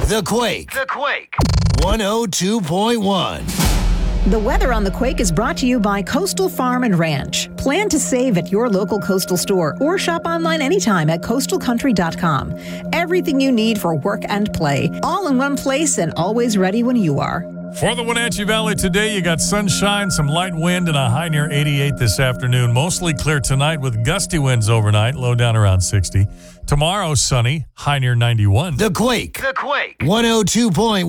The Quake. 102.1. The weather on The Quake is brought to you by Coastal Farm and Ranch. Plan to save at your local Coastal store or shop online anytime at coastalcountry.com. Everything you need for work and play, all in one place and always ready when you are. For the Wenatchee Valley today, you got sunshine, some light wind, and a high near 88 this afternoon. Mostly clear tonight with gusty winds overnight, low down around 60. Tomorrow, sunny, high near 91. The Quake. 102.1.